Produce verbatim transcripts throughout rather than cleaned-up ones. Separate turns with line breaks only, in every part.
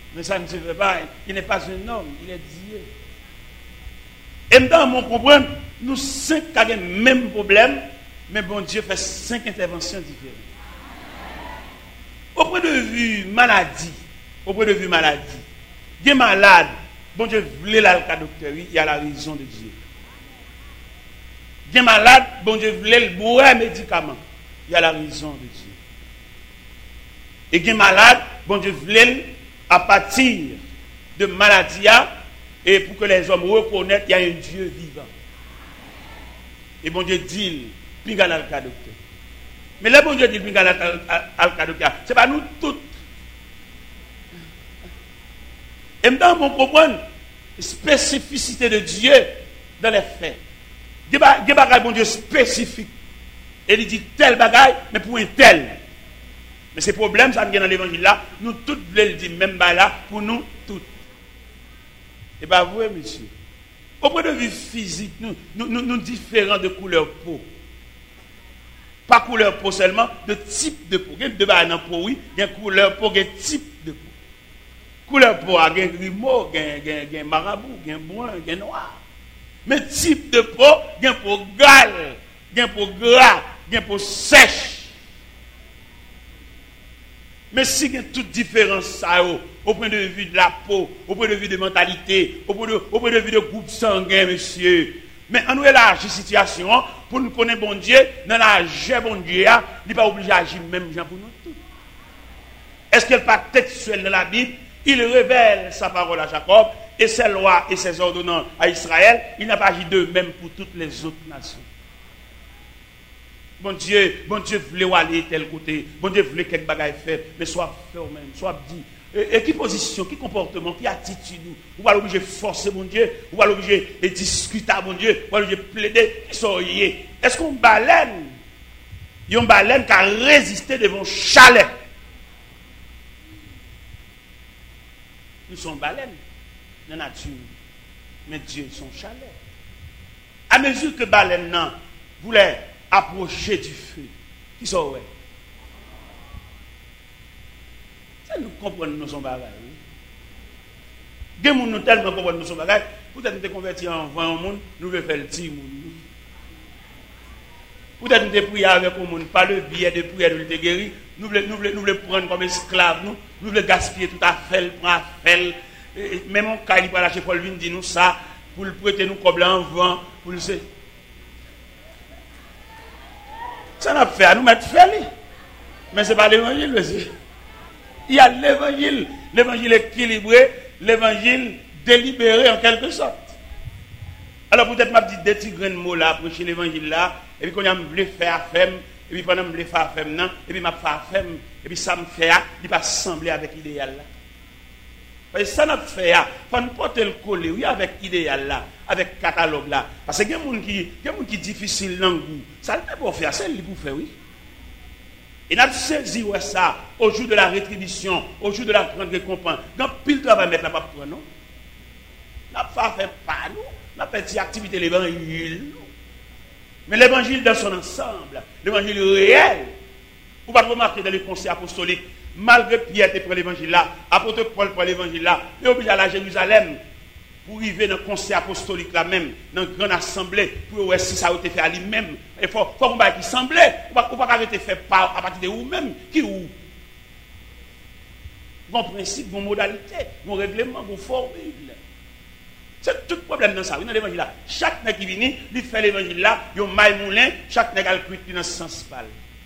Mais ça ne se fait pas. Il n'est pas un homme, il est Dieu. Et maintenant, on comprend, nous cinq avons le même problème, mais bon Dieu fait cinq interventions différentes. Au point de vue maladie, au point de vue maladie, des malades, bon Dieu voulait la docteur, il y a la raison de Dieu. Des malades, bon Dieu voulait le boire médicament, il y a la raison de Dieu. Et des malades, bon Dieu voulait à partir de maladie, et pour que les hommes reconnaissent qu'il y a un Dieu vivant. Et bon Dieu dit, pingal al docteur. Mais le bon Dieu dit, pingal al docteur, ce n'est pas nous tous. Et maintenant, on comprend la spécificité de Dieu dans les faits. Il y a des bagages, bon Dieu, spécifiques. Et il dit tel bagaille, mais pour un tel. Mais ces problèmes, ça vient dans l'évangile là, nous tous voulons dire même là, pour nous tous. Et bien, vous, monsieur, au point de vue physique, nous, nous, nous, nous différents de couleur peau. Pas couleur peau seulement, de type de peau. Il y a deux bagages dans peau, oui, il y a couleur peau, il y a type de peau. Couleur peau, il y a grimaud, il y a marabout, il y a brun, il y a noir. Mais type de peau, il y a peau gale, il y a peau gras, il y a peau sèche. Mais si il y a toute différence au point de vue de la peau, au point de vue de mentalité, au point de, au point de vue de groupe sanguin, monsieur. Mais on nous élargit la situation pour nous connaître bon Dieu, dans la vie bon Dieu, il n'est pas obligé d'agir même gens pour nous tous. Est-ce qu'il n'est pas textuel dans la Bible? Il révèle sa parole à Jacob et ses lois et ses ordonnances à Israël. Il n'a pas agi de même pour toutes les autres nations. Bon Dieu, bon Dieu voulait aller tel côté, bon Dieu voulait quelque bagaille faire, mais soit fait même, soit dit. Et, et qui position, qui comportement, qui attitude, ou va l'obliger forcer mon Dieu, ou va l'obliger de discuter à mon Dieu, ou va l'obliger plaider, qui sont liés. Est-ce qu'on baleine, il y a une baleine qui a résisté devant chalet? Nous sommes baleines dans la nature, mais Dieu son chalet. À mesure que baleine non voulait approcher du feu, qui sont ouais. Ça nous comprenons nous sommes bagages. Des gens nous tellement comprennent nous sommes bagages, peut-être nous sommes convertis en vingt monde, nous voulons faire le petit monde. Peut-être nous sommes priés avec le monde, pas le billet de prière de guérir, nous voulons nous voulons nous voulons prendre comme esclaves, nous nous voulons gaspiller tout à fait, prendre à faire. Même mon cas, il va lâcher Paul vient dire nous ça pour le prêter nous comme en vent, pour le c'est. Ça n'a pas fait à nous mettre fait. Mais ce n'est pas l'évangile, monsieur. Il y a l'évangile, l'évangile équilibré, l'évangile délibéré en quelque sorte. Alors peut-être m'a dit des petits grains de mots là, prêcher l'évangile là, et puis quand on me faire à femme, et puis pendant que je me faire à femme, non, et puis m'a fait à femme, et puis ça me fait, il va sembler avec l'idéal là. Parce que ça n'a pas fait, il faut nous porter le collet, oui, avec l'idéal là, avec le catalogue là. Parce que il y a des gens qui, qui sont difficiles dans le goût. Ça ne peut pas faire, c'est lui pour faire, oui. Et nous avons saisi ça au jour de la rétribution, au jour de la grande récompense. Dans pile travail, mettre la pas pour nous. Nous n'avons pas fait pas nous, nous avons fait une activité de l'évangile. Mais l'évangile dans son ensemble, l'évangile réel, vous ne pouvez pas remarquer dans les conseils apostoliques, malgré Pierre qui prend l'évangile là, apôtre Paul prend l'évangile là, il est obligé à la Jérusalem pour arriver dans le conseil apostolique là même, dans une grande assemblée, pour voir si ça a été fait à lui-même. Il faut qu'on va qui semblait, ou pas qu'on va été fait par à partir de vous-même, qui ou. Bon principe, bon modalité, bon règlement, bon formule. C'est tout le problème dans ça. Oui, dans l'évangile là, chaque nègre qui vient, il fait l'évangile là, il y a un maille moulin, chaque nègre a le cuit dans le sens pâle.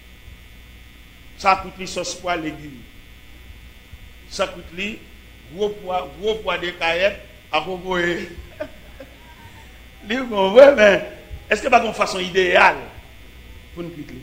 Ça coûte les sauce pois légumes. Ça coûte les gros pois, gros pois de caillettes à proposer. Les bon, ouais, mais est-ce que pas une façon idéale pour nous quitter?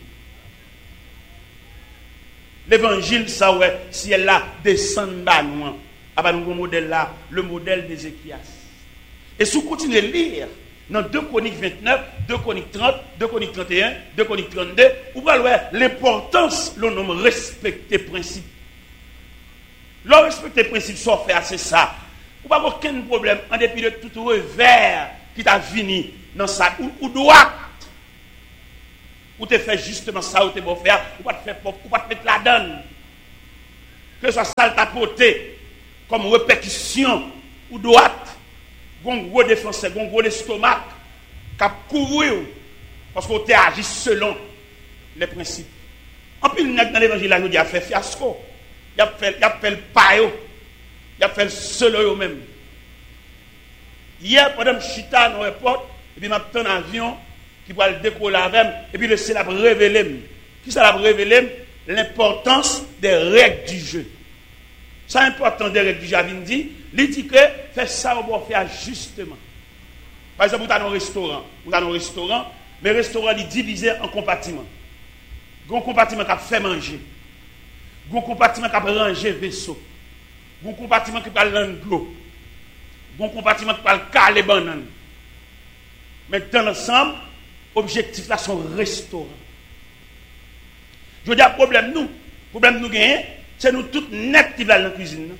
L'évangile, ça ouais, si elle là descend bas nous, à nous modèle là, le modèle d'Ézéchias. Et si vous continuez à lire dans deux Chroniques vingt-neuf, deux Chroniques trente, deux Chroniques trente et un, deux Chroniques trente-deux, vous allez voir l'importance, le nom respecter principe. Le respecter principe, soit fait, c'est ça. Vous n'avez aucun problème, en dépit de tout revers qui t'a fini dans ça, ou, ou droit, ou te fait justement ça, ou te beau faire, ou pas te faire, ou pas te mettre la donne. Que ce soit ça, ta portée. comme répercussion ou droite, un gros défenseur, un gros estomac, qui a couvert parce qu'on t'a agi selon les principes. En plus, dans l'évangile, il a fait fiasco, il a fait, il a fait le paio, il a fait le seul même. Hier, pendant que je suis dans l'aéroport, et puis je suis dans un avion qui va le décoller avec, et puis le ciel a révélé. Qui ça a révélé? L'importance des règles du jeu. Ça, l'importance des règles du jeu, il dit, il dit que fait ça, on va faire justement. Par exemple, vous avez un restaurant, vous avez un restaurant, mais le restaurant est divisé en compartiments. Il y a un compartiment qui a fait manger. Il y a un compartiment qui a rangé vaisseau. Il y a un compartiment qui a l'eau. Il y a un compartiment qui a caler banane. Mais dans l'ensemble, l'objectif là, sont restaurants. Je dis à problème nous, problème nous gagnons, c'est nous tous net qui allons dans la cuisine.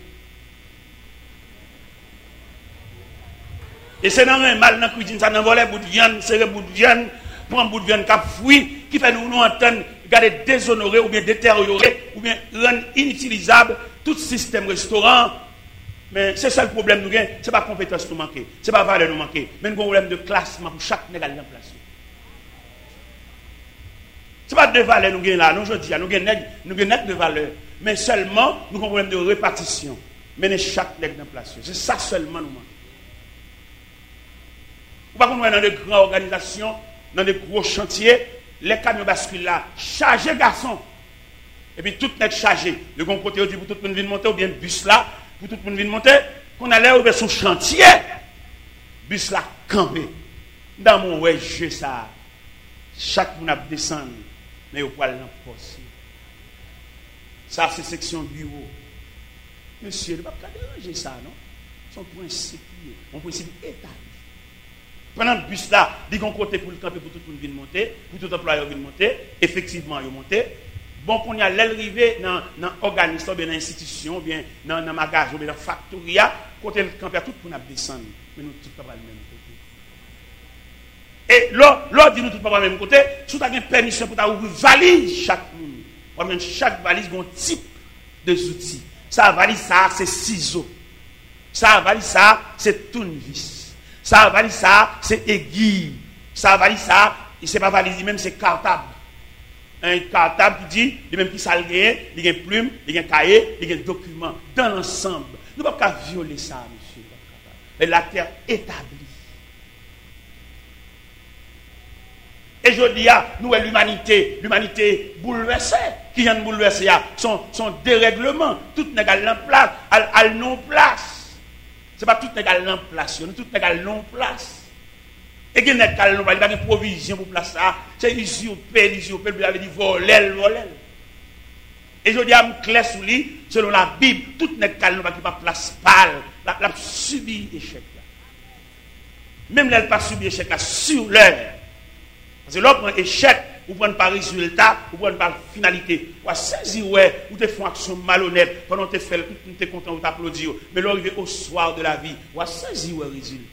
Et c'est dans un mal dans la cuisine, ça n'en voler bout de viande, serrer bout de viande, prendre bout de viande cap fruit, qui fait nous nous entendre, garder déshonorer ou bien détériorer, ou bien rendre inutilisable tout système restaurant. Mais c'est ça le problème nous gagnons, ce n'est pas compétence nous manquer, ce n'est pas valeur nous manquer, mais nous avons un problème de classement pour chaque négal en place. Ce n'est pas de valeur nous gagnons là, nous je dis, nous gagnons de valeur, mais seulement nous avons un problème de répartition. Mais chaque nègre en place. C'est ça seulement nous manquons. Ou pas qu'on dans des grandes organisations, dans des gros chantiers, les camions basculent là, chargés garçons. Et puis tout est chargé. Le bon côté, on dit pour tout le monde venir monter, ou bien bus là, pour tout le monde venir monter, qu'on allait ouvrir son chantier, bus là, campé. Dans mon ouais, jeu ça, chaque monde a descendu, mais au poil l'emposse. Ça, c'est section bureau. Monsieur, il ne va pas déranger ça, non? Son principe, mon principe établi. Pendant le bus là, il y a un côté pour le camper pour tout le monde venir monter, pour tout employé venir monter, effectivement, il monter. Bon, qu'on y a l'arrivée dans l'organisme, dans l'institution, bien dans le magasin, dans la factoria, côté le camper, tout le monde descendre. Mais nous, tout le monde même côté. Et l'autre dit nous, tout le monde même côté, si tu as une permission pour ouvrir valise chaque monde, chaque valise a un type de outils. Ça, valise ça, c'est ciseaux. Ça, valise ça, c'est tournevis. Ça, valise ça, c'est aiguille. Ça, valise ça, c'est pas valise, même c'est cartable. Un cartable qui dit, il même qui salgué, il y a une plume, il y a un cahier, il y a un document. Dans l'ensemble, nous ne pouvons pas violer ça, monsieur. Mais la terre établie. Et je dis, nous, l'humanité, l'humanité bouleversée, qui vient de bouleverser, son, son dérèglement, tout n'est qu'à en place, à non place. Ce n'est pas tout n'est qu'à en place, tout n'est qu'à non place. Et qu'il n'est qu'à non place, il n'y a pas de provision pour place ça. C'est usurpé, usurpé, il avait dit voler, voler. Et je dis à mon clair sous lui, selon la Bible, tout n'est qu'à non place, qui pas place pâle, la, la subi échec. Même là, elle pas subi échec là, sur l'heure. Parce que l'autre prend échec, ou prend pas résultat, ou prend pas finalité. Ou saisir, ouais, ou te font action malhonnête, pendant que tu fais, tu es content, ou t'applaudis. Mais l'arrivée au soir de la vie, ou saisir, ouais, résultat.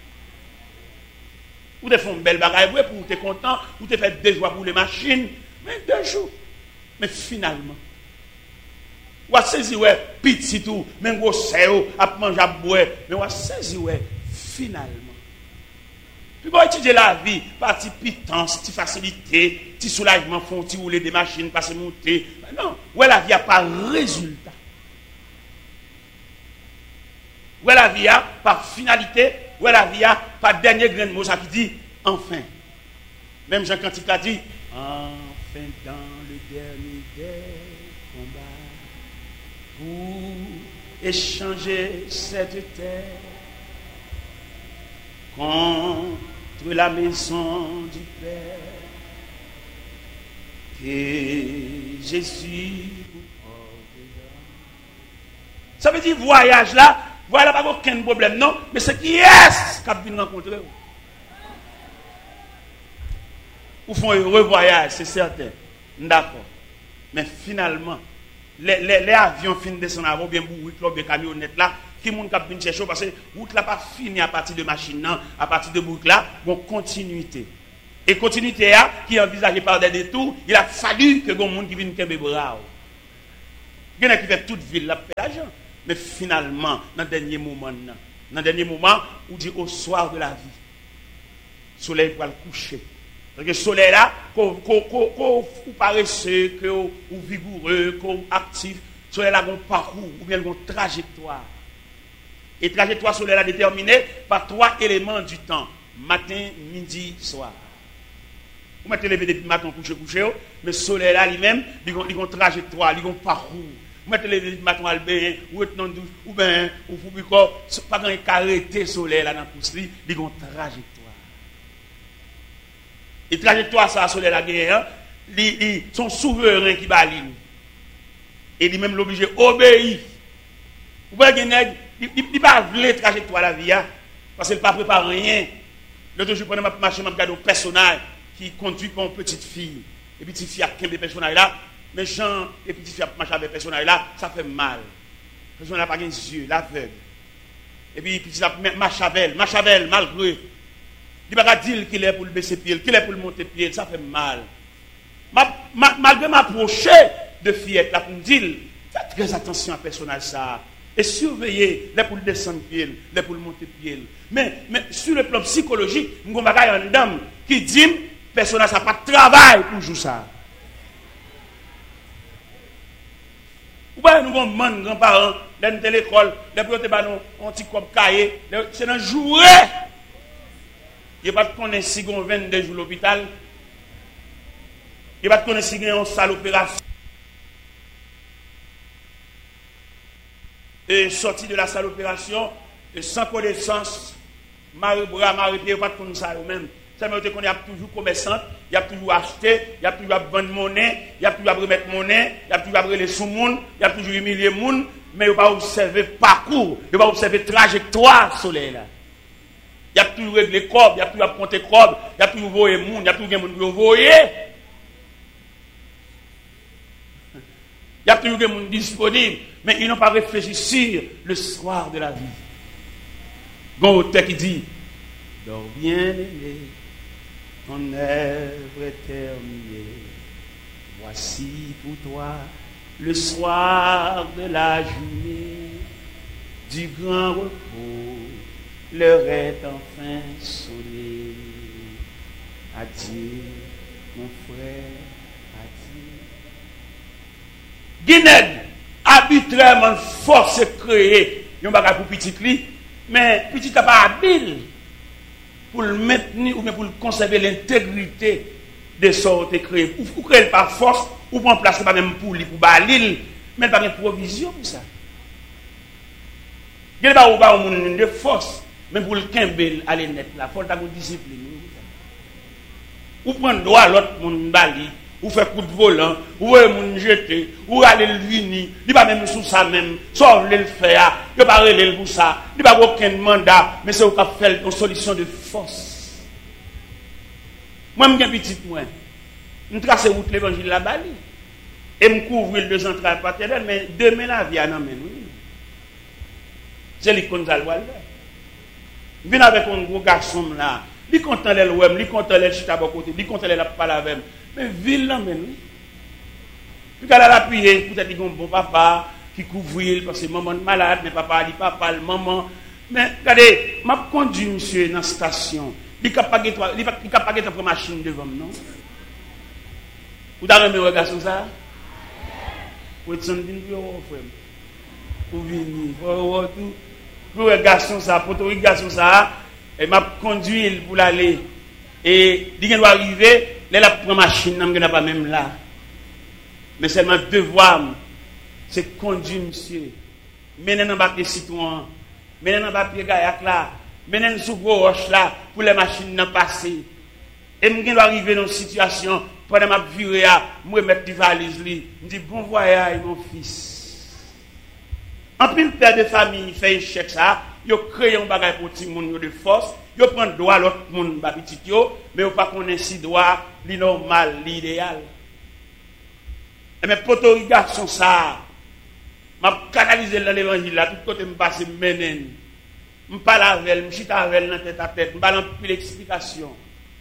Ou te font une belle bagaille, ouais, pour te content, ou te fait deux jours pour les machines, mais deux jours. Mais finalement, ou saisir, ouais, petit tout, même gros séo, à manger, à boire, mais ou saisir, ouais, finalement. Puis pour étudier la vie, partie pitance, petite facilité, petit soulagement, font petit rouler des machines, passer monter. Non, ouais la vie a pas résultat. Ouais la vie a par finalité, ouais la vie a par dernier grain de mot, ça qui dit enfin. Même Jean Cantique a dit enfin dans le dernier des combats pour échanger cette terre contre la maison du Père, que Jésus vous portera. Ça veut dire voyage là, voilà pas aucun problème, non, mais c'est qui est-ce qui a pu nous rencontrer? Ou font un heureux voyage, c'est certain. D'accord. Mais finalement, les, les, les avions finissent de descendre avant, bien bourriques, bien camionnettes là, qui monde qui vient chercher parce que route là pas fini à partir de machine non, à partir de boucle là, bon continuité. Et continuité là qui est envisagée par des détours, il a fallu que gon monde qui vienne kembe bras. Il y en a qui fait toute ville là payer l'argent. Mais finalement, dans le dernier moment, dans le dernier moment, on dit au soir de la vie, le soleil va le coucher. Donc le soleil là, qu'on paresseux, qu'on vigoureux, qu'on actif, le soleil là, qu'on parcours, ou bien qu'on trajectoire. Et trajectoire soleil là déterminée par trois éléments du temps. Matin, midi, soir. Vous mettez lever depuis matin, coucher, coucher, mais le soleil là lui-même, il a une trajectoire, il a un parcours. Vous mettez lever depuis matin, ou retenant douche, ou bien, ou vous pouvez pas quand il arrêter le soleil là dans le pouce, il a une trajectoire. Et trajectoire, ça, le soleil là, ils sont souverains qui balent. Et lui-même l'obligé obéir. Vous voyez, il ne pas la trajectoire la vie, parce qu'il ne prépare rien. L'autre jour, je prends marché, je regarde un personnage qui conduit comme une petite fille. Et puis, petite fille a quinze personnages là. Mais Jean et petite fille a marché avec personnage là, ça fait mal. Le personnage n'a pas les yeux, l'aveugle. Et puis, petite fille marche avec elle, marche avec elle, malgré. Il ne va pas dire qu'il est pour le baisser pied, qu'il est pour le monter pied, ça fait mal. Ma, ma, malgré m'approcher de fillette là pour me dire, faites très attention à personnage ça. Et surveiller les pour le descendre pied, les pour le monter pied. Mais, mais sur le plan psychologique, nous avons une dame qui dit que le personnage n'a pas de travail pour jouer ça. Ou bien nous avons des grands-parents, dans l'école, les pour te banon, on petit comme cahier, c'est dans jouer. Il n'y a pas de connaître si on vingt-deux jours à l'hôpital. Il n'y a pas de connaître si on a une salle d'opération. Et sorti de la salle d'opération, sans connaissance, marie-bras, marie-pied, pas de connaître ça eux-mêmes. Ça veut dire qu'on est toujours commerçant, il y a toujours acheté, il y a toujours vendre monnaie, il y a toujours remettre monnaie, il y a toujours brûler sous monde, il y a toujours humilier monde, mais il ne va pas observer parcours, il ne va pas observer trajectoire soleil là. Il y a toujours réglé corps, il y a toujours compter corps, il y a toujours voyer monde, il y a toujours des gens qui voyer. Il y a toujours des gens disponibles, mais ils n'ont pas réfléchi sur le soir de la vie. Bon auteur qui dit, dors bien aimé, ton œuvre est terminée. Voici pour toi le soir de la journée, du grand repos, l'heure est enfin sonnée. Adieu, mon frère. Guinée, arbitrairement force créer, il n'y a pas pour petit cli, mais petit n'a pas habile pour le maintenir ou bien pour conserver l'intégrité de sortes créées. Ou créer par force, ou prendre place pas même pour lui, pour balil, mais pas de provision pour ça. Il n'y a pas de force, mais pour le kembel aller net là, il faut avoir une discipline. Ou prendre droit à l'autre monde bali. Ou faire coup de volant, ou moun jeter, ou aller le vini, il pas même sous ça même, sauf le faire, il pas relé pour ça, il pas aucun mandat, mais c'est au cas faire une solution de force. Moi je suis petit moi. Je trace route l'évangile la bali et me couvrir deux entrailles paternelles, mais demain la vie en amène. C'est l'icône d'Alwal. Je viens avec un gros garçon là, il content les ouem, il content les chita côté, il content les la parler avec. Mais ville là men oui. Puis qu'elle a appuyé peut-être un bon papa qui couvre parce que maman malade mais papa dit papa le maman mais regardez m'a conduit monsieur dans la station il capable toi il capable de prendre machine devant non vous avez mes regards sur ça vous êtes sans dire frère pour venir pour tout pour garçon ça pour tout garçon ça et m'a conduit pour aller et il doit arriver. Là, la première machine, je n'a pas même là. Mais seulement devoir, c'est conduire, monsieur. Mener dans le citoyen, mener dans le gaillac là, mener sous gros roche là, pour les machines n'en passer. Et je dois arriver dans une situation, pendant ma vie, je vais mettre des valises, je dis bon voyage, mon fils. En plus, le père de famille fait un chèque ça, il crée un bagage pour tout le monde de force. Yo prend droit l'autre monde ba petit yo mais yo pas connaît si droit li normal l'idéal et mais poto garçon ça m'a canaliser dans l'évangile là tout côté me passer menen me parle avec elle me chita avec elle dans tête à tête me parle en pile explication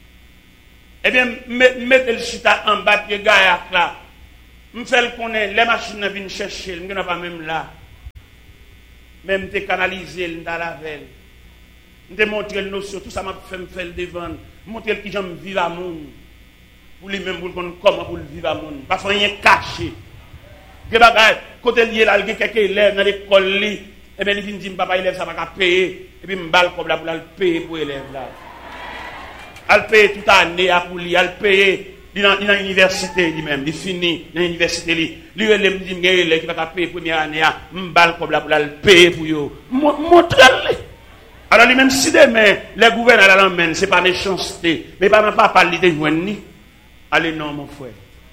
et bien mettre le chita en bas pied gars là me fait connaître les machines viennent chercher me n'a pas même là même te canaliser dans la veille. Je montrer le notion, tout ça m'a fait me faire devant, montrer qui j'aime vivre à monde. Pour lui-même, pour comment pour vivre à monde. Parce qu'on rien caché. Que bagay, côté lié là, il y a quelques élèves dans l'école, et bien il vient dire, papa, élève, ça va pas payer. Et puis, je balle comme là pour le payer pour l'élève là. Elle paye toute l'année pour lui, elle paye. Il est dans l'université lui-même, il finit dans l'université. Lui, lui, il me dit, il va payer première année, je balle comme là pour le payer pour lui. Montrez-le. Alors, lui-même, si demain, les gouverneurs l'emmènent, ce n'est pas méchanceté, mais pas pas parler de joindre. Allez, non, mon frère.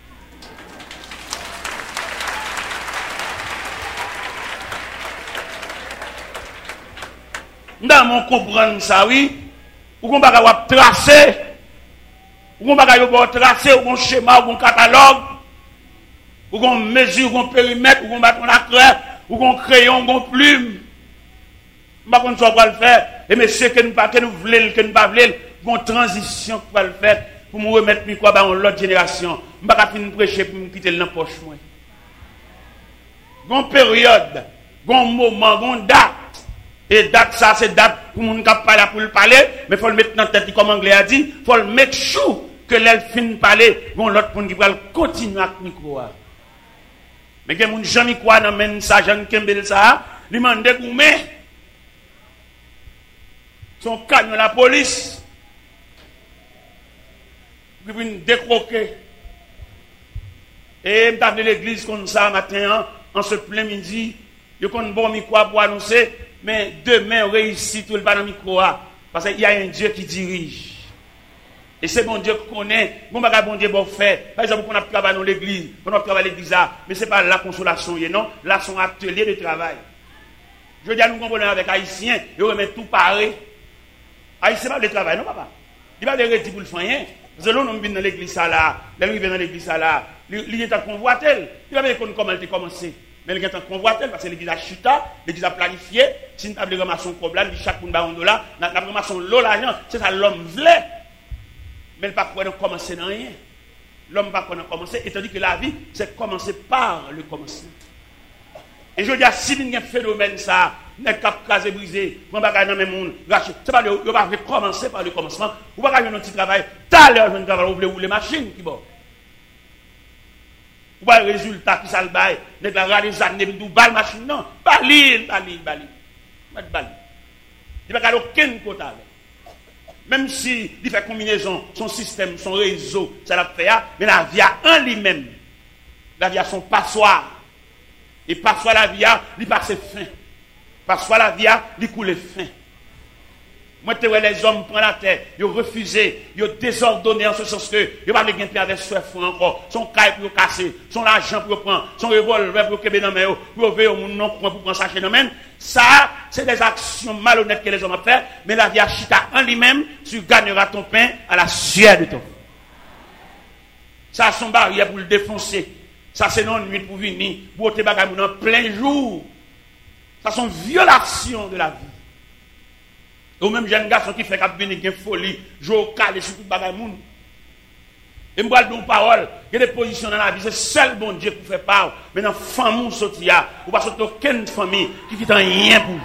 Dans mon comprendre ça, oui, ou qu'on va tracer, ou qu'on va tracer, ou qu'on schéma, ou qu'on catalogue, ou qu'on mesure, ou qu'on périmètre, ou qu'on bat la craie, ou qu'on crayon, ou qu'on plume. Je ne sais pas comment le faire. Et monsieur, que nous ne voulons, que nous ne voulons, qu'on transition pour le faire, pour me remettre mi quoi dans l'autre génération. Je ne vais pas finir prêcher pour me quitter dans la poche. Gon période, gon moment, gon date. Et date ça, c'est date pour mon cap parler pour le parler, mais il faut le mettre dans la tête comme anglais a dit, il faut le mettre chou que l'elle finit parler, gon l'autre pour qui va continuer avec micro. Mais que mon Jean quoi dans men ça, Jean Kembel ça, lui mande goumé. Son camion la police. Qui vient décroquer. Et m'ta venu l'église comme ça matin en ce plein midi, yo kon bon micro pour annoncer mais demain réussit tout le pas dans micro parce qu'il y a un Dieu qui dirige. Et c'est bon Dieu qu'on connaît, bon bagay bon Dieu bon fait. Par exemple, on a travaillé dans l'église, on a travaillé à l'église, mais c'est pas la consolation, non, là son atelier de travail. Je veux dire nous comprenons avec haïtiens, ils remettent tout pareil. Haïtien pas le travail, non papa. Il va le retirer pour le faire rien. Parce que l'on vient dans l'église ça là, là il vient dans l'église ça là, il est en convoitel. Il va bien comment elle a commencé. Mais il est en convoitel parce que l'église a chuté, l'église a planifié, si nous avons ramassé un problème, chaque monde a un dollar, nous avons ramassé l'eau l'argent, c'est ça l'homme voulait. Mais il ne peut pas commencer dans rien. L'homme ne peut pas commencer, étant dit que la vie, c'est commencer par le commencement. Et je dis, si il y a un phénomène, ça, n'est qu'à caser brisé, on va gagner dans le monde, c'est pas le, on va commencer par le commencement, on va gagner un petit travail, t'as l'heure, je ne travaille, vous voulez rouler machine, qui bon. Ou pas le résultat qui s'en baille, n'est pas la des années, du bal machine, non, balil, balil, balil, balil. Il n'y a pas aucun côté. Même si il fait combinaison, son système, son réseau, ça l'a fait, mais la vie a un lui-même. La vie a son passoire. Et passoire la vie a, il passe fin. Passoire la vie a, il coule fin. Moi, tu vois les hommes prennent la terre, ils ont refusé, ils ont désordonné en ce sens que ils n'ont pas de gain avec ce franc encore. Son caille pour casser, son argent pour prendre, son revolver pour kebe dans main, pour ouvrir au monde non pour prendre sachet dans main. Ça, c'est des actions malhonnêtes que les hommes ont fait, mais la vie a chita en lui-même, tu gagneras ton pain à la sueur de ton. Ça, son barrière pour le défoncer. Ça, c'est non nuit pour venir, pour te bagaille en plein jour. Ça, sont violations de la vie. Ou même jeune garçon qui fait qu'il y a une folie, jouer au calé sur tout bagaille moun. Et moi, je dis parole, il y a des positions dans la vie, c'est seul bon Dieu pour faire part. Mais dans la famille, il y a aucune famille qui fait rien pour vous.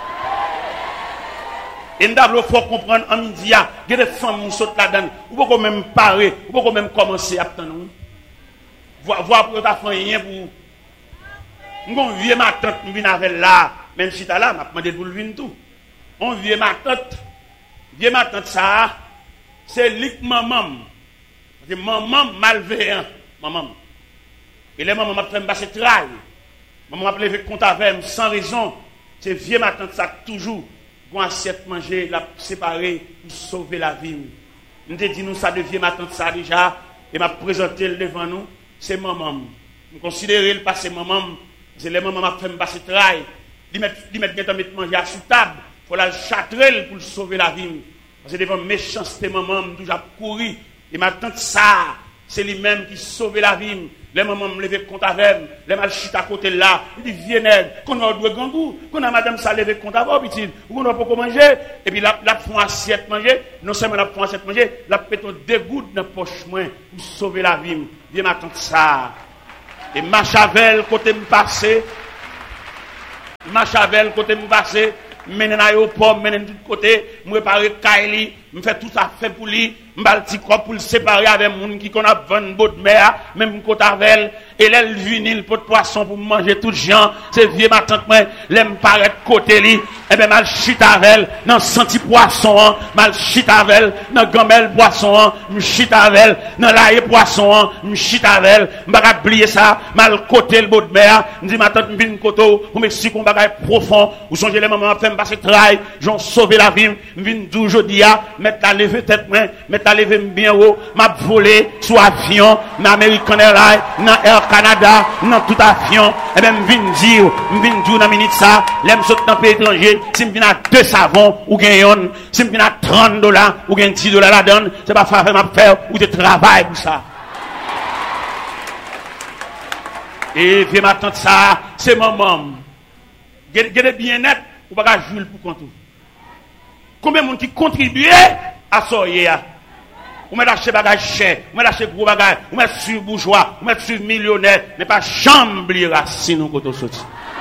Et nous devons comprendre en midi, il y a des familles qui sautent là-dedans. Vous pouvez même parer, vous pouvez même commencer à attendre. Voir pour ta famille rien pour vous. Nous vieux ma tante, nous venons avec là, même si tu es là, je demandé pour le venir tout. On vieux ma tante, vieux ma tante ça, c'est lik maman. C'est maman malveillant, maman. Et les mamans m'a fait me passer travail. Maman m'a levé compte avec sans raison. C'est vieux ma tante ça toujours, pour assiette manger, la séparer pour sauver la vie. Nous te dit nous ça de vieux ma tante ça déjà, et m'a présenté devant nous, c'est maman. Nous considérons le passé maman. C'est les mamans qui fait me passer travail. Ils mettent mettent manger à sous table. Il faut la châtrer pour sauver la vie. Parce que devant méchanceté, maman m'a toujours couru. Et ma tante ça, c'est lui-même qui sauve la vie. Les mamans me lever compte avec les mal chute à côté là. Il dit viens nègre, qu'on a deux gangou, qu'on a madame ça lever compte avec petit, qu'on a pas manger. Et puis la la font assiette manger. Non seulement la font assiette manger, la péton deux gouttes dans poche moins pour sauver la vie. Viens ma tante ça. Et Machavel, côté me passer, marche avec côté me passer, mène à l'aéroport, mène de tout côté, me préparer Kylie, me fait tout ça fait pour lui, me bal petit corps pour le séparer avec moun qui qu'on a vingt bottes mer, même côté avec et l'elle vinyle pour poisson pour manger tout gens, c'est vieux ma tante moi, l'aime paraître côté li, et ben mal chita avec dans senti poisson, mal chita avec dans gamelle poisson, me chita avec dans l'ail poisson, me chita avec, me pas oublier ça, mal côté le botte mer, me dit ma tante me vinn koto, pour m'expliquer un bagage profond, ou songer les mamans fait me passer travail, j'en sauver la vie, me vinn dou jodi a, mettre la lever tête moi, mettre la lever bien haut, m'a volé sous avion, dans American Airlines, dans Air Canada, dans tout avion, et ben m'vin dire, m'vin dire dans minute ça, l'aime saute dans pays étranger, si m'vin à deux savons ou gagne, si m'vin à trente dollars ou gagne dix dollars la donne, c'est pas faire m'a faire ou de travail pour ça. Et viens m'attendre ça, c'est maman. Gardez bien net, ou pas jouer pour compte. Combien de monde qui contribue à ça hier? Ou met acheter bagage cher, ou met acheter gros bagage, ou met sur bourgeois, ou met sur millionnaire, mais pas chambre racine nous côté sorti.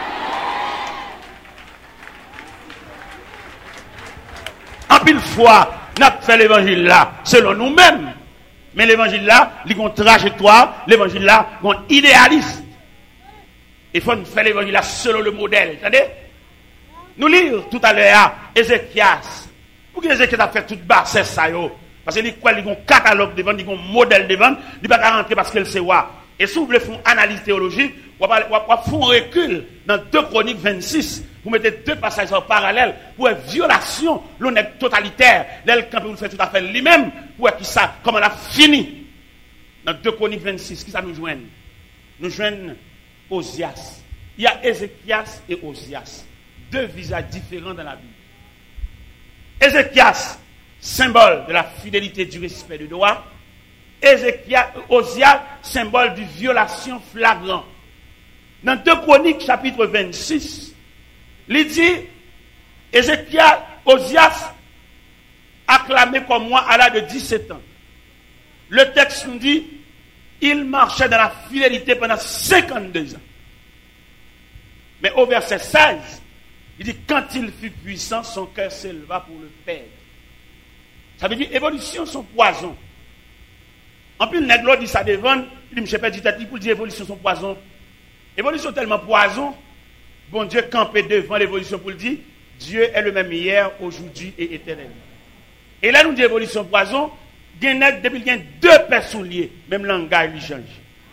En pile fois, n'a fait l'évangile là selon nous-mêmes. Mais l'évangile là, il y a une trajectoire, l'évangile là, il y a un idéaliste. Il faut faire l'évangile là selon le modèle, entendez? Nous lire tout à l'heure Ézéchias. Pour que Ézéchias a fait toute bassesse ça yo. Parce qu'il y a un catalogue devant, il y a un modèle devant, il ne va pas rentrer parce qu'elle sait quoi. Et si vous voulez faire une analyse théologique, vous allez faire un recul dans deux Chroniques vingt-six. Vous mettez deux passages en parallèle pour une violation, l'honnête totalitaire. L'elle, quand vous faites tout à fait lui-même, pour qui ça, comment elle a fini. Dans deux Chroniques vingt-six, qui ça nous joigne? Nous joignent Osias. Il y a Ézéchias et Osias. Deux visages différents dans la Bible. Ézéchias, symbole de la fidélité, du respect du droit. Ézéchias, Osias, symbole de violation flagrante. Dans deux Chroniques, chapitre vingt-six, il dit, Ézéchias, Osias, acclamé comme moi à l'âge de dix-sept ans. Le texte nous dit, il marchait dans la fidélité pendant cinquante-deux ans. Mais au verset seize, il dit, quand il fut puissant, son cœur s'éleva pour le perdre. Ça veut dire, évolution, son poison. En plus, le nègre dit ça devant, il dit, je ne sais pas, il pour dire, évolution, son poison. Évolution tellement poison, bon Dieu campé devant l'évolution pour le dire, Dieu est le même hier, aujourd'hui et éternellement. Et là, nous dit évolution poison, il y a depuis deux personnes liées, même langage lui change.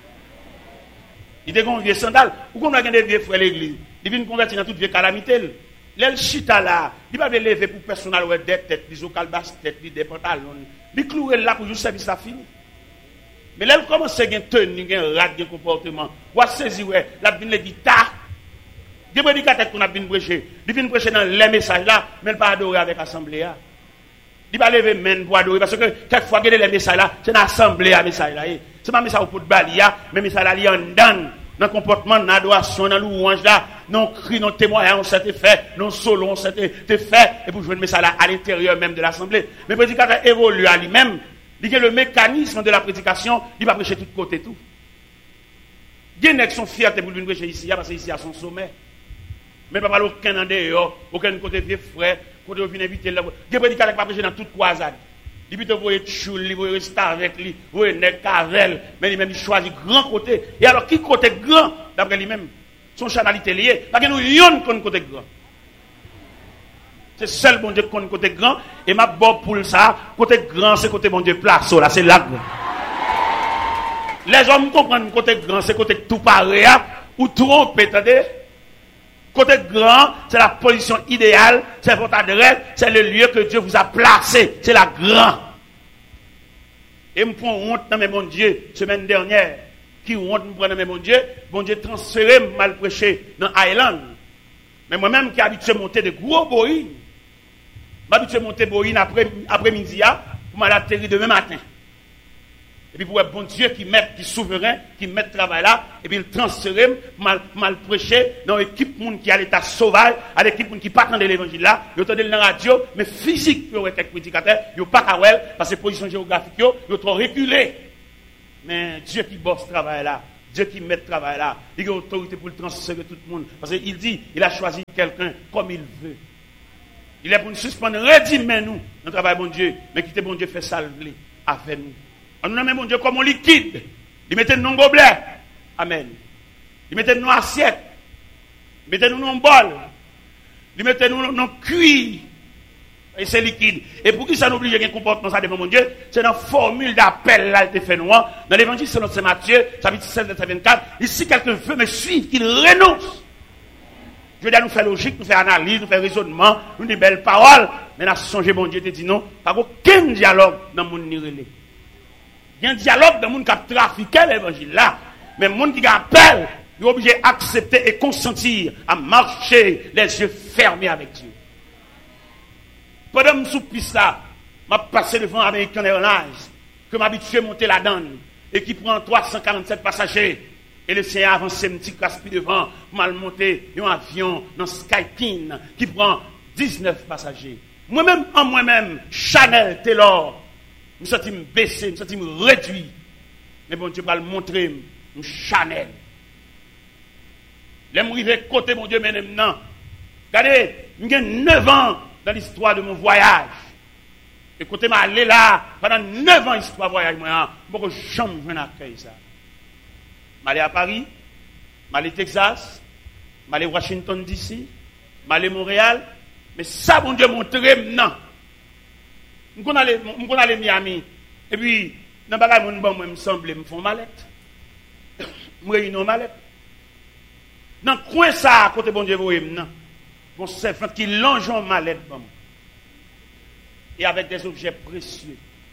Il y a des vieux sandales, ou qu'on a des vieux frères l'église. Il vient convertir dans toute vieille calamité. L'el chita là, il va lever pour personnel ou des têtes, des ocalbas têtes, des pantalons. Il clouer là pour juste service ça fini. Mais l'elle commence à gagner tenue, un rat de comportement. Ou à saisir ouais, la bin le dit ta. Des prédicateurs qu'on a bien prêché, il vient prêcher dans les messages là, mais il pas adorer avec l'assemblée là. Il va lever main pour adorer parce que quelquefois les messages là, c'est dans l'assemblée à message là. C'est pas message pour balia, mais message là il en donne. Dans le comportement, dans l'adoration, dans louange là, non cri, non témoignage, c'était fait, non solo, c'était fait, et pour jouer le message là à l'intérieur même de l'assemblée. Mais le prédicateur évolue à lui-même, il y a le mécanisme de la prédication, il va prêcher de tous côtés tout. Il y a qui sont fiers pour venir prêcher ici, parce que ici à son sommet. Mais pas aucun en dehors, aucun côté vieux frère, côté vient inviter là. Il y a prédicateur qui va prêcher dans toute croisade. Depuis que vous voyez choule, vous voyez rester avec lui, vous voyez nez cavel, mais lui-même il choisit grand côté. Et alors qui côté grand d'après lui-même? Son chanalité liée. Parce que nous yon qu'on côté grand. C'est seul bon Dieu qu'on côté grand et ma bon pour ça, côté grand c'est côté bon Dieu place là, c'est là. Les hommes comprennent côté grand c'est côté tout pareil ou trompe, attendez. Côté grand, c'est la position idéale, c'est votre adresse, c'est le lieu que Dieu vous a placé, c'est la grande. Et me prend honte dans mes mon Dieu, semaine dernière, qui honte me prend dans mes mon Dieu, bon Dieu transféré mal prêché dans Island. Mais moi-même qui habitué à monter de gros boïs, m'habitué à monter boïs après, après-midi, pour m'atterrir demain matin. Et puis pour un bon Dieu qui met, qui est souverain, qui met le travail là, et puis il transfère, mal, mal prêché, dans l'équipe monde qui a l'état sauvage, à l'équipe monde qui pas de l'évangile là, ils entendent dans la radio, mais physique, pour quelques prédicateurs, ils n'ont pas qu'à parce que position géographique, ils ont trop reculé. Mais Dieu qui bosse ce travail là, Dieu qui met le travail là, il a autorité pour le transférer tout le monde. Parce qu'il dit, il a choisi quelqu'un comme il veut. Il est pour nous suspendre, redimez nous, notre travail, bon Dieu, mais quittez bon Dieu, fait salver avec nous. On nous nomme bon Dieu comme un liquide. Il mettait nous dans gobelet. Amen. Il mettait nous dans assiette. Il mettait nous dans bol. Il mettait nous dans cuir. Et c'est liquide. Et pour qui ça n'oblige un comportement ça devant mon Dieu, c'est dans la formule d'appel là, il fait noir. Dans l'évangile selon Saint Matthieu, chapitre seize, verset vingt-quatre, ici quelqu'un veut me suivre, qu'il renonce. Je veux dire, nous faire logique, nous faire analyse, nous faire raisonnement, nous des belles paroles, mais nous songé, bon Dieu te dit non, pas aucun dialogue dans le monde nirélé. Il y a un dialogue dans le monde qui a trafiqué l'évangile là, mais le monde qui appelle, il est obligé d'accepter et consentir à marcher les yeux fermés avec Dieu. Pendant que je suis piste là, je passé devant American Airlines, que m'habitué à monter la donne, et qui prend trois cent quarante-sept passagers. Et le Seigneur avance un petit caspi devant, mal monté, un avion dans Skyteam, qui prend dix-neuf passagers. Moi-même, en moi-même, Chanel, Taylor, je me sens baissé, je me sens réduit. Mais bon Dieu va le montrer, Chanel. Je suis arrivé côté mon Dieu maintenant. Regardez, j'ai neuf ans dans l'histoire de mon voyage. Et côté m'a allé là, pendant neuf ans l'histoire voyage, moi, je ne peux jamais accueillir ça. Je suis allé à Paris, je suis allé à Texas, je suis allé à Washington D C, je suis allé à Montréal, mais ça, mon Dieu, montré maintenant. Je suis allé à Miami, et puis, dans le bagage, je me semble, je me fais une mallette. Je me réunis une mallette. Dans le coin, ça, à côté, bon Dieu, vous voyez maintenant. Mon servant qui longe en mallette, bon. Et avec des objets précieux.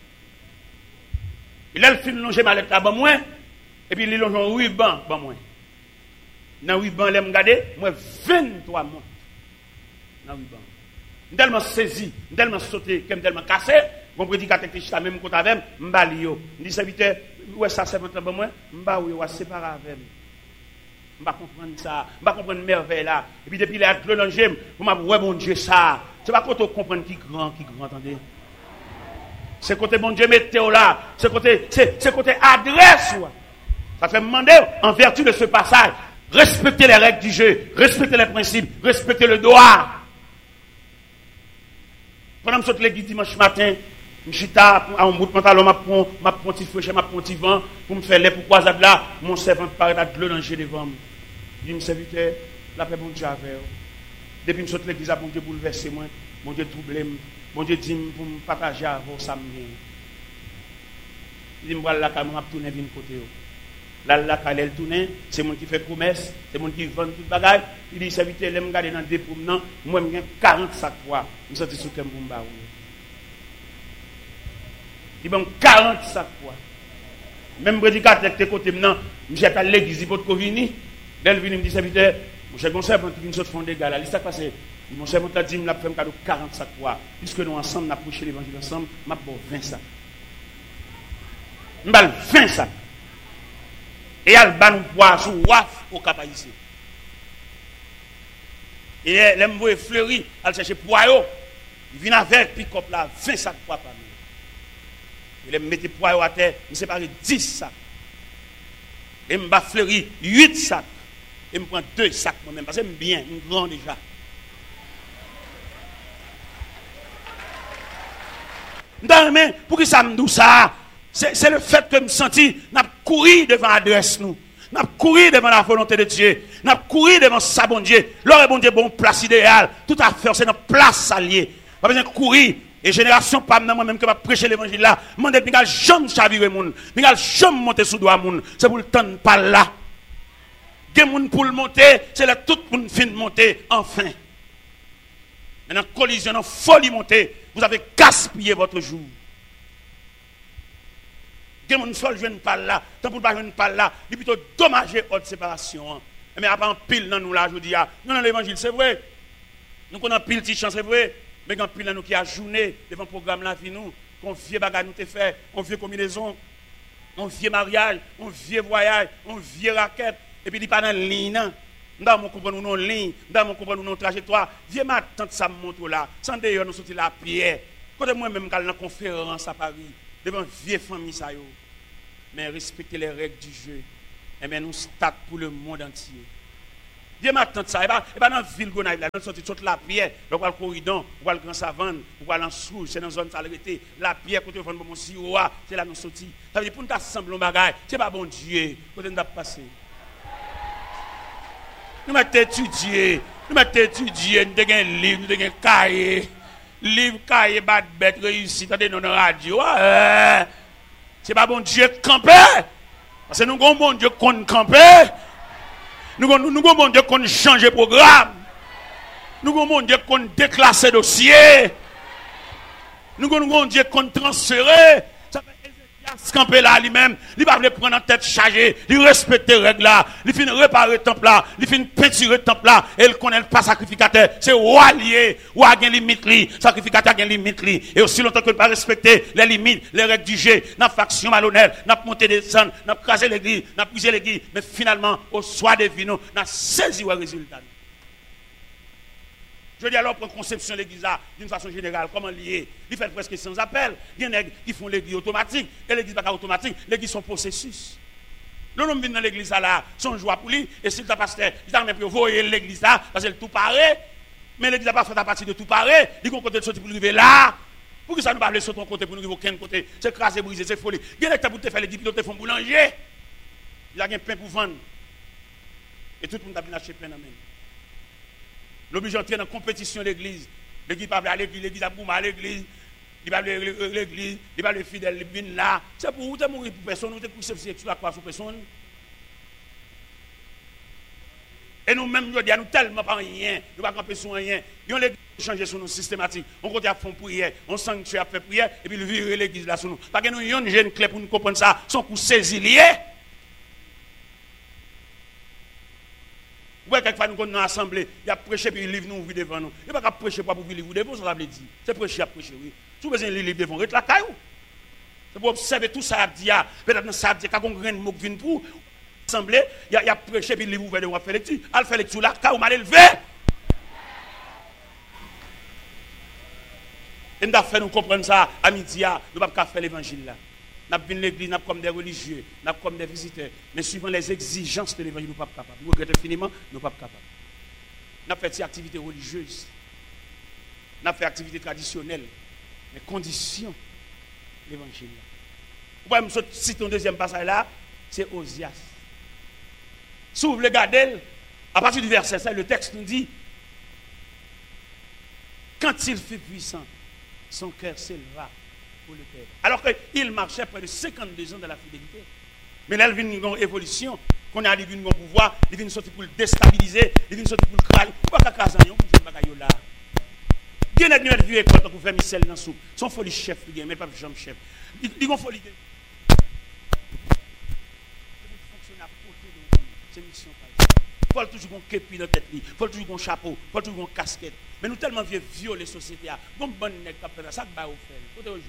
Il a le film longer mallette là, bon, moi. Et puis, il longe en ruban, bon, moi. Dans le ruban, il m'a regardé, moi, vingt-trois montres. Dans le ruban. Je tellement saisi, je tellement sauté, je tellement cassé. Mon prédicateur qui est même contre avec moi, je me dis, serviteur, ouais, ça, c'est votre bon, moi. Je me dis, séparer avec moi. Je ne comprendre ça, je ne comprendre merveille là. Et puis depuis les clonangés, vous m'avez dit, ouais, bon Dieu, ça. C'est pas quand on comprend qui grand, qui grand, attendez. C'est côté bon Dieu, météo là. C'est côté, c'est côté adresse. Ça fait demander, en vertu de ce passage, respecter les règles du jeu, respecter les principes, respecter le droit. Pendant que je saute l'église dimanche matin, je suis à un bout de pantalon, je prends un petit feu, je prends un petit vent, pour me faire les pourquoi ça là, mon servant paraît de l'oranger devant moi. Je dis, mon serviteur, la paix, bon Dieu, avec. Depuis que je saute l'église, bon Dieu, bouleverser moi, bon Dieu, troubler moi, bon Dieu, dit pour me partager avec vous, ça me vient. Il dit, voilà, la caméra, je tourne, viens côté. Là, la caméra, elle tourne, c'est moi qui fait promesse, c'est moi qui vend tout le bagage. Il dit, serviteur, je me regarde dans des promenants, moi, je quarante sacs poids, je me sens sous le bomba. Il y a quarante sacs poids. Même prédicateur qui est côté maintenant, je suis à l'église, il faut que vini. Dès qu'il me dit, serviteur, mon cher conseil, quand il me sort fond des gars, là, il s'est passé. Mon cher conseil dit, il m'a fait un cadeau quarante sacs poids. Puisque nous ensemble, nous avons prêché l'évangile ensemble, je vais vingt sacs. Je vais vingt sacs. Et il y a le ban poids sous waf au cap ici. Et les mots fleuris, elle cherche poids. Il vient avec pick-up là, vingt sacs poids par nous. Il me mettait poids à terre, il me sépare dix sacs. Et me bat fleuri huit sacs. Et me prend deux sacs moi-même, parce que je bien, je suis grand déjà. Non, mais pour que ça me dise ça, c'est le fait que je me senti, n'a couru devant l'adresse nous. N'a couru devant la volonté de Dieu. N'a couru devant sa bon Dieu. L'heure bon Dieu, bon place idéale. Tout à fait, c'est notre place alliée. Pas besoin de courir. Et génération pas moi-même que va prêcher l'évangile là, moi je ne jamais chavirer moun, je ne jamais monter sous doigt moun, c'est pour le temps pas là. Gen moun pour le monter, c'est là tout moun fin monter enfin. Maintenant collision, non folie monter, vous avez gaspillé votre jour. Gen moun folle jeune pas là, tant pour pas jeune pas là, il plutôt dommager haute séparation. Mais après en pile dans nous là, je dis ah, non non l'évangile c'est vrai. Nous connaissons pile petite chance c'est vrai. Mais quand pile nous qui a journée devant le programme la vie nous, qu'on vieux bagage nous te fait, on vieux combinaison, on vieux mariage, on vieux voyage, on vieux raquette, et puis il pas dans ligne. Dans mon comprendre nous ligne, dans mon comprendre nous trajectoire, vieux ma tante ça montre là, sans d'ailleurs nous sortir la pierre. Quand moi même dans conférence à Paris, devant vieux famille ça yo. Mais respecter les règles du jeu. Eh bien, nous stade pour le monde entier. Dieu m'attend ça. Et pas dans la ville qu'on a, dans la sortie de la pierre, on va le corridor, on va le grand savane, on va l'en sous, c'est dans la zone salubrité. La pierre, quand on va mon sirop, c'est là nous sortis. Ça veut dire pour nous assembler un bagage, c'est pas bon Dieu, quand on a passé. Nous mettons étudier, nous mettons étudier, nous avons un livre, nous avons un cahier. Livre, cahier, bat, bête, réussite, nous avons une radio. C'est pas bon Dieu camper. Parce que nous avons bon Dieu qu'on camper. Nous avons nous, bon Dieu qu'on change de programme. Nous avons bon Dieu qu'on déclasse le dossier. Nous avons bon Dieu qu'on transfère. Ça fait Ézéchias camper là lui-même. Il va le prendre en tête chargée. Il respecte les règles là. Il finit réparer le temple là. Il finit peinturer le temple là. Et il connaît pas sacrificateur. C'est roi lié. Roi a une limite li. Sacrificateur a une limite li. Et aussi longtemps que ne pas respecter les limites, les règles du jeu, n'a faction malhonnête, n'a monté des sons, n'a crasé l'église, n'a brisé l'église. Mais finalement, au soir des vinos, n'a saisi le résultat. Je dis alors, pour conception de l'église d'une façon générale, comment lier? Il fait presque sans appel. Il y en a qui font l'église automatique. Et l'église n'est pas automatique, l'église sont processus. Le nom vient dans l'église là, son joie pour lui. Et si le pasteur, il a même pour voir l'église là, parce qu'elle tout paraît. Mais l'église n'a pas fait à partir de tout paraît. Il y a un côté de sortir pour arriver là. Pour que ça ne pas sur ton côté, pour nous arriver aucun côté. C'est crasé, brisé, c'est folie. Il y a des gens qui font l'église, qui font boulanger. Il y a un pain pour vendre. Et tout le monde a bien acheté pain dans la main. L'obligé d'entrer dans la compétition de l'église. L'église va à l'église, l'église a boumé à l'église. Il va à l'église, il va le fidèle, il vient là. C'est pour vous, mourir pour personne, vous êtes couché sur la croix sur personne. Et nous-mêmes, nous disons tellement pas rien, nous ne pouvons pas camper sur rien. Ils ont l'église changé sur nous systématique. On continue à faire prière, on sanctuaire à faire prière, et puis ils virent l'église là sur nous. Parce que nous avons une jeune clé pour nous comprendre ça, son coup saisi lié. Vous voyez, quelquefois, nous sommes dans l'assemblée, il y a prêché, puis il livre nous ouvrir devant nous. Il n'y a pas qu'à prêcher pour vous livre devant, ça veut dire. C'est prêcher à prêcher, oui. Si vous avez un livre devant, reste la caillou. C'est pour observer tout ça, peut-être dans ça, quand on a un mot qui vient pour l'assemblée, il y a prêché, puis il livre ouvert devant, faire lecture. Elle fait lecture là, caillou mal élevé. Et nous avons fait nous comprendre ça à midi, nous ne pouvons pas faire l'évangile là. Nous avons l'église comme des religieux, nous comme des visiteurs. Mais suivant les exigences de l'évangile, nous ne sommes pas capables. Nous regrettons infiniment, nous ne sommes pas capables. Nous avons fait des activités religieuses. Nous avons fait des activités traditionnelles. Les conditions de l'évangile. Vous pouvez me citer un deuxième passage là, c'est Osias. Si vous voulez regarder, à partir du verset cinq, le texte nous dit, quand il fut puissant, son cœur s'éleva. Alors qu'il marchait près de cinquante-deux ans de la fidélité. Mais là, il vient une évolution. Qu'on a vu un pouvoir, il vient sortir pour le déstabiliser, il vient sortir pour le craler. Pourquoi il y a un peu de là? Il y a une vie école pour faire Michel dans la soupe. Son folie chef, mais pas jambe chef. Il y a une folie. C'est une mission. Il faut toujours un képi dans la tête, il faut toujours un chapeau, il faut toujours une casquette. Mais nous tellement vieux violer la société. Comme bon nèg qui fait ça, ça va au faire. Faut te rejoindre.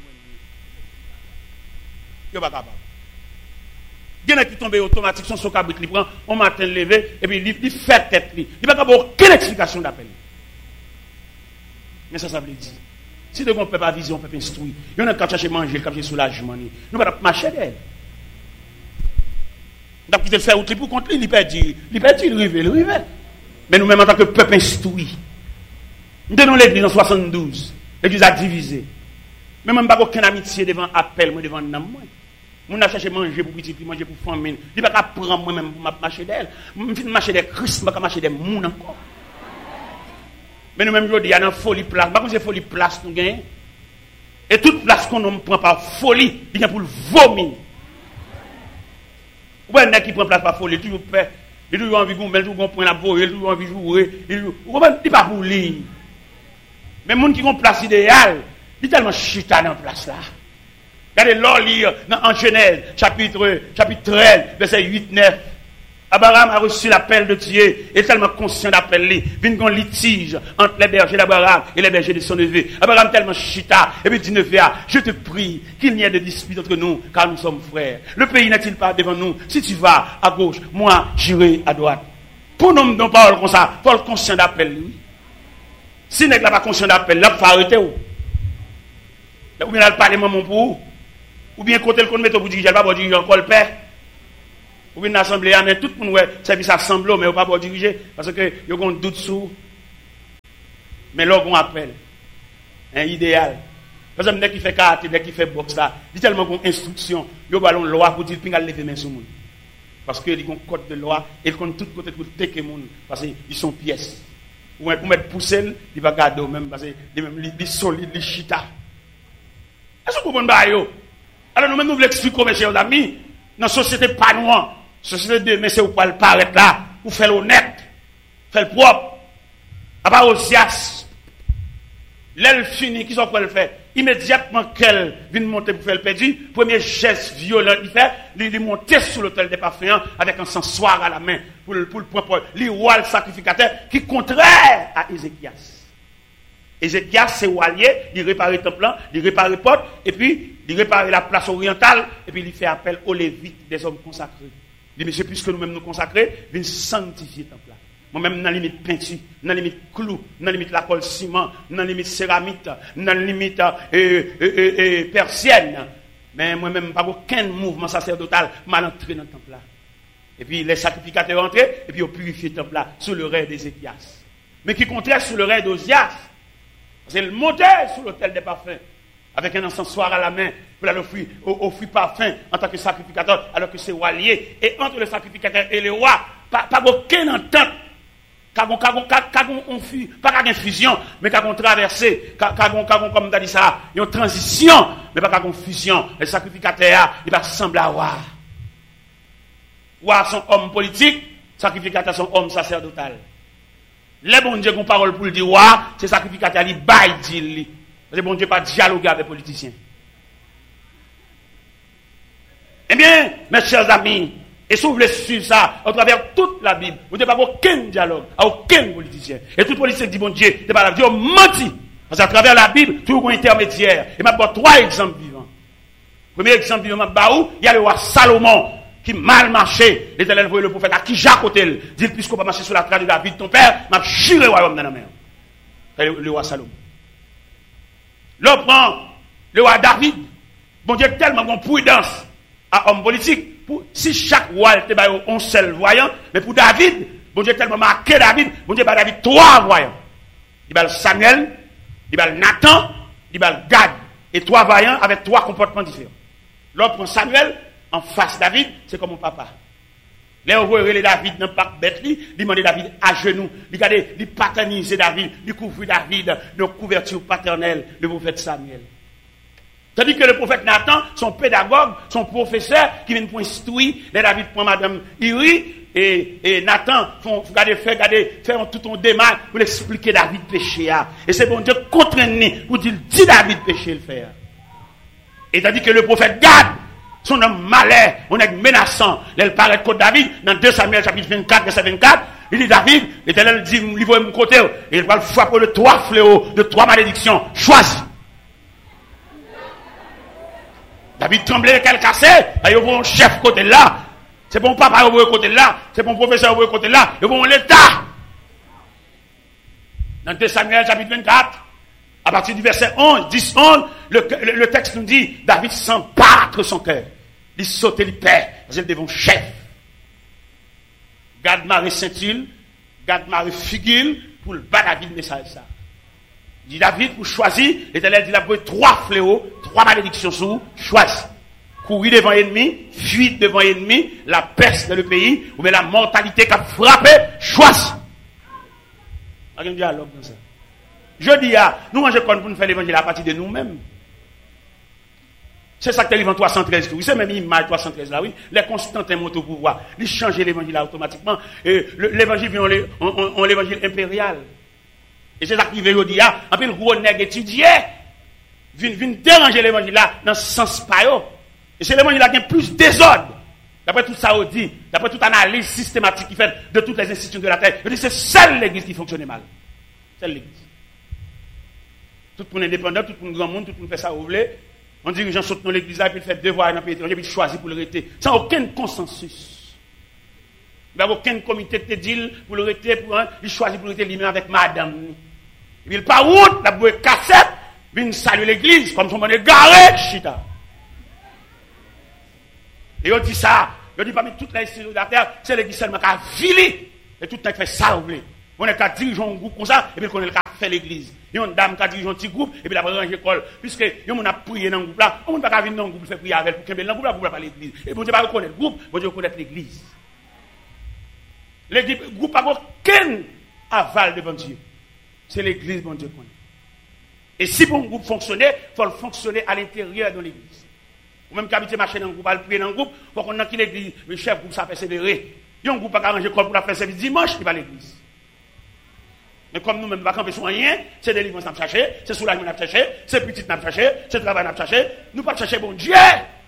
Yo pas capable. Il y en a qui tombent automatique son son cabrit, il prend on matin levé et puis il fait tête lui. Il pas capable aucune explication d'appel. Mais ça ça veut dire si de bon peut pas vision, on peut pas instruire. Il y en a qui chercher manger, qui chercher soulagement. Nous pas marcher d'elle. Donc il te faire outil pour contre lui, il perd il perd il rive, il rive. Mais nous même en tant que peuple instruit. Nous tenons l'église en soixante-douze. L'église a divisé. Mais même pas aucune amitié devant appel, moi devant nam moi. Mon a cherché manger pour petit, manger pour famille. Il pas prendre moi même pour marcher d'elle. Je fin marcher des Christ, pas marcher des moun encore. Mais nous même il y a une folie place, pas comme c'est folie place nous gagne. Et toute place qu'on ne prend par folie, il vient pour le vomir. Ou un qui prend place par folie, toujours fait, il toujours envie de mais toujours prendre la boue, il toujours envie de jouer, il il pas pour lui. Mais les gens qui ont place idéale, ils sont tellement chita dans la place là. Regardez l'or lire en Genèse, chapitre, chapitre treize, verset huit neuf. Abraham a reçu l'appel de Dieu, et tellement conscient d'appel, il vient un litige entre les bergers d'Abraham et les bergers de son neveu. Abraham tellement chita, et puis dit neveu, je te prie qu'il n'y ait de dispute entre nous, car nous sommes frères. Le pays n'est-il pas devant nous? Si tu vas à gauche, moi j'irai à droite. Pour nous, non parole comme ça, Paul conscient d'appel, lui. Si n'est pas conscient d'appel, là, il faut arrêter. Ou bien, il parle mon pour ou bien, côté le qu'on met au bout du gel, pas dire encore le père. Ou une assemblée, mais tout le monde, ouais, service assemblée, mais on ne peut pas diriger, parce que y a un doute sur. Mais là, on appelle. Un idéal. Par exemple, dès qu'il fait karaté, dès qu'il fait boxe, là, il y a tellement d'instructions, il y a une loi pour dire qu'il a lever main sur le monde. Parce qu'il y a un code de loi, et il compte tout côté pour teker les gens, parce qu'ils sont pièces. Ou pour mettre poussel, il va garder même, parce qu'il est solide, il est chita. Est-ce que vous comprenez? Alors nous-mêmes, nous voulons expliquer, mes chers amis, dans la société pas noire, la société de mais c'est où le paraître là, pour faire l'honnête, faire le propre, à part aux sias. L'aile fini, qui sont pour le faire? Immédiatement qu'elle vient monter pour faire le perdu, premier geste violent qu'il fait, il monter sur l'autel des parfums avec un sensoir à la main pour le pour le propre, le roi le sacrificateur qui contraire à Ézéchias. Ézéchias c'est allié, il répare le temple, il répare les portes et puis il répare la place orientale et puis il fait appel aux lévites des hommes consacrés. Il dit monsieur puisque nous-mêmes nous consacrer, viens sanctifier le temple. Moi-même, dans la limite peinture, dans la limite clou, dans la limite la colle ciment, dans la limite céramique, dans la limite euh, euh, euh, euh, persienne. Mais moi-même, pas aucun mouvement sacerdotal mal entré dans le temple là. Et puis les sacrificateurs entrés, et puis ils purifié le temple là, sous le règne d'Ézéchias. Mais qui contraire sous le règne d'Osias. C'est le monter sur l'autel des parfums, avec un encensoir à la main, pour aller offrir, offrir parfum en tant que sacrificateur, alors que c'est roi lié. Et entre le sacrificateur et le roi, pas, pas aucune entente. Kagon, kagon, kagon, on fuit, pas kagon fusion, mais kagon traversé, kagon, kagon, comme t'as dit ça, il y a une transition, mais pas kagon fusion. Le sacrificateur, il va ressembler à roi. Roi sont hommes politiques, sacrificateur sont hommes sacerdotal. Les bon Dieu qui ont parole pour le dire roi, c'est sacrificateur, il baille, dit, parce que bon Dieu pas dialoguer avec les politiciens. Eh bien, mes chers amis, et si vous voulez suivre ça, à travers toute la Bible, vous n'avez pas aucun dialogue, à aucun politicien. Et tout politicien dit, bon Dieu, n'est pas la Dieu, menti. Parce qu'à travers la Bible, tout un intermédiaire. Et maintenant, trois exemples vivants. Premier exemple vivant, il y a le roi Salomon, qui mal marché. L'Éternel voyait le prophète à qui Jacques Otel, dit, puisqu'on va marcher sur la trace de David, ton père, m'a chiré le royaume dans la mer. Le, le roi Salomon. L'autre prend le roi David. Bon Dieu, tellement bon prudence à homme politique. Pour, si chaque roi était un seul voyant, mais pour David, bon Dieu tellement marqué David, bon Dieu, David trois voyants. Il y a Samuel, il y a Nathan, il y a Gad. Et trois voyants avec trois comportements différents. L'autre prend Samuel, en face David, c'est comme mon papa. Là, on voit David dans le parc bête, il demande David à genoux, il regarde, il paternise David, il couvre David de couverture paternelle, le prophète Samuel. Tandis que le prophète Nathan, son pédagogue, son professeur, qui vient pour instruire, les David prend madame Iri, et, et Nathan, font, regardez, fait, regardez, fait tout un démarche pour expliquer David péché. Et c'est bon Dieu contraint pour dire, dis David péché le faire. Et tandis que le prophète Gad, son homme malin, on est menaçant, il paraît contre David, dans deux Samuel chapitre vingt-quatre, verset vingt-quatre, il dit David, l'Éternel dit, il va me côté, et il va le frapper de trois fléaux, de trois malédictions, choisis. David tremblait, qu'elle cassait, il y a un chef côté là, c'est bon papa au côté là, c'est bon professeur au côté là, il y a l'État. Dans deux Samuel chapitre vingt-quatre, à partir du verset onze, dix, onze, le, le, le texte nous dit, David sent battre son cœur. Il saute, il perd, parce qu'il devant chef. Gad Marie Saint-Il, Gad Marie Figil, pour le bas David message ça. Il dit David, pour choisir, l'Éternel dit, il a pris trois fléaux, trois malédictions sous, choisis. Courir devant l'ennemi, fuir devant l'ennemi, la peste dans le pays, ou bien la mortalité qui a frappé, choisis. Il y a un dialogue dans ça. Je dis, ah, nous, mangeons pour nous faire l'évangile à partir de nous-mêmes. C'est ça qui arrive en trois cent treize. Oui, c'est même image trois cent treize là, oui. Les Constantins montent au pouvoir. Ils changent l'évangile là automatiquement. Et l'évangile vient en l'évangile impérial. Et c'est ça qui veut dire, ah, en plus, le gros nègre étudié, vient déranger l'évangile là dans ce sens pas. Et c'est l'évangile là qui a plus désordre. D'après tout ça, on dit, d'après toute analyse systématique qui fait de toutes les institutions de la terre, je dis, c'est seule l'église qui fonctionne mal. Seule l'église. Tout le monde indépendant, tout le monde grand monde, tout le monde fait ça, vous voulez. On dit que les gens sautent dans l'église là, puis ils font devoir dans le pays étranger, puis ils choisissent pour le rester. Sans aucun consensus. Il n'y a aucun comité de deal pour le rester, pour un, il choisit pour le rester lui-même avec madame. Et puis il part route, la bouée cassette, vient saluer l'église, comme son monde est garé, chita. Et on dit ça, Je dis parmi toutes les institutions de la terre, c'est l'église seulement qui a vilé. Et tout le temps fait ça, vous on est qu'à diriger un groupe comme ça, et puis on est qu'à faire l'église. Il y a une dame qui a dirigé un petit groupe, et puis la ranger l'école. Puisque on a prié dans le groupe là, on ne peut pas venir dans le groupe faire prier avec, pour qu'il y ait dans le groupe là, pour pas l'église. Et bon Dieu va reconnaître le groupe, bon Dieu reconnaître l'église. L'église, le groupe n'a aucun aval devant Dieu. C'est l'église, bon Dieu connaît. Et si pour un groupe fonctionner, il faut le fonctionner à l'intérieur de l'église. Ou même qu'habiter marcher dans le groupe, à le prier dans le groupe, il faut qu'on ait l'église, le chef groupe, ça persévérer. Il y a un groupe qui a arrangé l'école pour la faire service dimanche, il va à l'église. Mais comme nous-mêmes, nous ne pouvons pas camper sur rien, c'est des livres qu'on a cherché, c'est soulagement qu'on a cherché, c'est petit qu'on a cherché, c'est travail qu'on a cherché, nous ne pouvons pas chercher bon Dieu.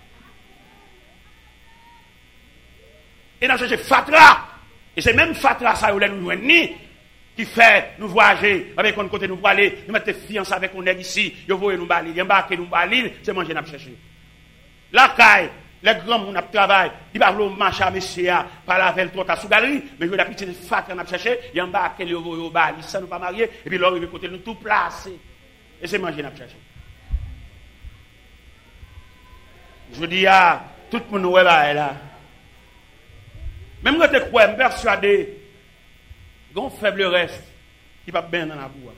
Et nous avons cherché Fatra. Et c'est même Fatra, ça, où nous ni qui fait nous voyager avec un côté nous pour aller, nous mettre fiancés avec un nègre ici, nous voyons nous balir, nous embarquer nous balir, c'est manger nous chercher. La caille, les grands gens qui travaillent, ils parlent marcher à monsieur, par la veille, tout à sous galerie, mais je vais la petite Fatra nous chercher, ils embarquent les au balir, ça nous pas marier, et puis là, ils côté nous tout placer. Et c'est manger nous chercher. Je dis à tout le monde est là. Même quand tu crois, je suis persuadé, il y a un faible reste qui va bien dans la boue.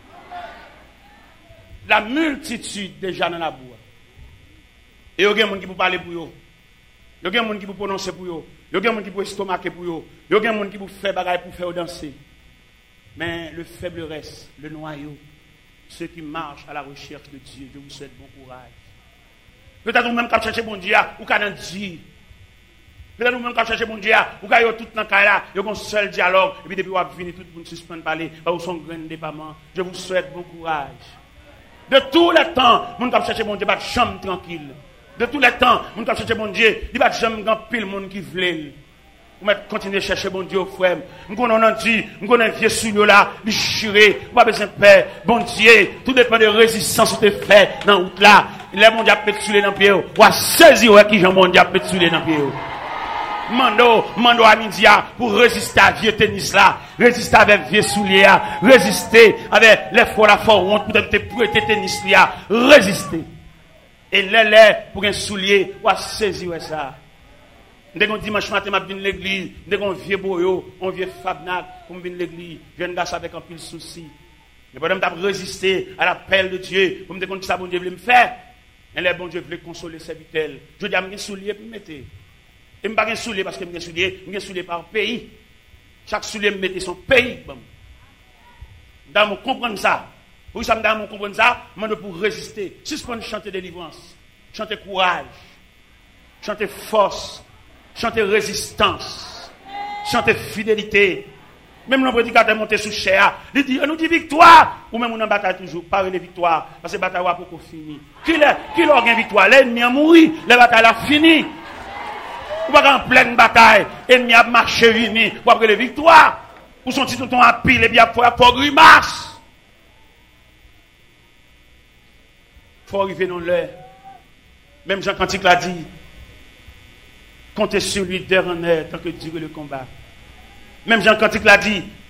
La multitude déjà dans la boue. Et il y a des gens qui peuvent parler pour eux. Il y a des gens qui peuvent prononcer pour eux. Il y a des gens qui peuvent estomaquer pour eux. Il y a des gens qui peuvent faire des choses pour faire danser. Mais le faible reste, le noyau, ceux qui marchent à la recherche de Dieu, je vous souhaite bon courage. Peut-être vous-même qui cherchez bon Dieu, ou qui avez dit. Peut-être nous-mêmes quand chercher mon Dieu, ou quand il y a tout dans le cas là, il y a un seul dialogue, et puis depuis qu'on finit, tout le monde suspend de parler, ou son grand déploiement. Je vous souhaite bon courage. De tous les temps, mon qui chercher mon Dieu, il va chambre tranquille. De tous les temps, mon qui chercher mon Dieu, il va chambre grand pile monde qui veut. Vous mettez continuer à chercher mon Dieu, frère. Nous connaissons dit, nous connaissons vieux souillot là, déchiré, pas besoin de paix. Bon Dieu, tout dépend de résistance que tu fais dans la route là. Les mon Dieu peut souiller dans le pied, ou à saisir qui Jean mon Dieu peut souiller dans le pied. Mando, mando à midi pour résister à vieux tennis là, résister avec vieux souliers, résister avec les fois la fois honte pour te prêter tennis là, résister. Et les les pour un soulier, ou à saisir ça. Dès qu'on dimanche matin, je viens à l'église, dès qu'on vieux boyo, on vieux fabnac, pour venir à l'église, je viens d'assaut avec un pile souci. Mais pendant que je résister à l'appel de Dieu, pour me dire que ça bon Dieu voulait me faire, et les bon Dieu voulait consoler ses vitelles. Je dis à mes souliers pour me mettre. Et je ne suis pas soulier parce que je suis soulier, je suis soulier par pays. Chaque soulier me mette son pays. Dans mon comprendre ça. Pour ça, dans mon comprendre ça, je dois pour résister. Suspendre chanter délivrance, chanter courage, chanter force, chanter résistance, chanter fidélité. Même le prédicateur monté sous chair, il dit, nous dit victoire, ou même on en bataille toujours, pas les victoires, parce que la bataille va pour finir. Qui l'a gagné victoire? L'ennemi a mouru, la bataille a fini. Ou pas en pleine bataille, l'ennemi a marché vini, pour après les victoires, ou son titre à pile, et bien pour pour grimace. Faut arriver dans l'heure. Même Jean Cantique l'a dit, comptez sur lui dernier tant que dure le combat. Même Jean Cantique l'a dit,